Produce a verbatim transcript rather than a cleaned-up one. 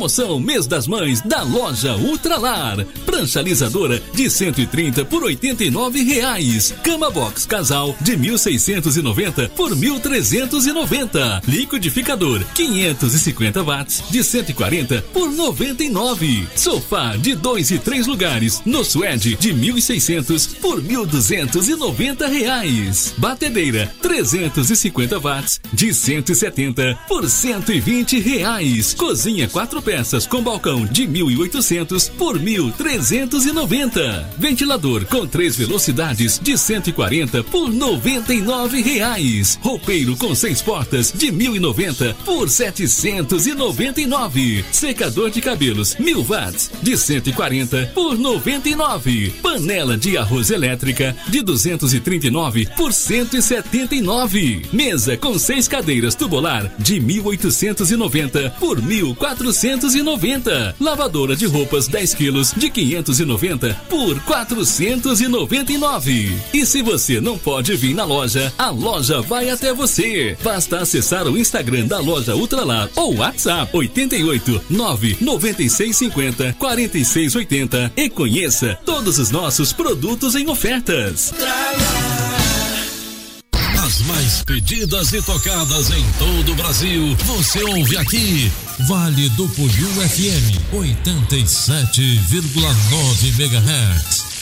Promoção Mês das Mães da loja Ultralar. Prancha alisadora de cento e trinta por oitenta e nove reais. Cama box casal de mil seiscentos e noventa por mil trezentos e noventa. Liquidificador quinhentos e cinquenta watts de cento e quarenta por noventa e nove. Sofá de dois e três lugares no Suede de mil e seiscentos por mil duzentos e noventa reais. Batedeira trezentos e cinquenta watts de cento e setenta por cento e vinte reais. Cozinha quatro peças com balcão de mil e oitocentos por mil trezentos e noventa. Ventilador com três velocidades de cento e quarenta por noventa e nove reais. Roupeiro com seis portas de mil e noventa por setecentos e noventa e nove. Secador de cabelos mil watts de cento e quarenta por noventa e nove. Panela de arroz elétrica de duzentos e trinta e nove por cento e setenta e nove. Mesa com seis cadeiras tubular de mil oitocentos e noventa por mil quatrocentos e noventa. Lavadora de roupas dez quilos de quinhentos e noventa por quatrocentos e noventa e nove. E se você não pode vir na loja, a loja vai até você. Basta acessar o Instagram da loja Ultralar ou WhatsApp oitenta e oito, nove noventa e seis cinquenta, quarenta e seis oitenta e conheça todos os nossos produtos em ofertas. As mais pedidas e tocadas em todo o Brasil, você ouve aqui. Vale do Pulhão F M oitenta e sete vírgula nove megahertz.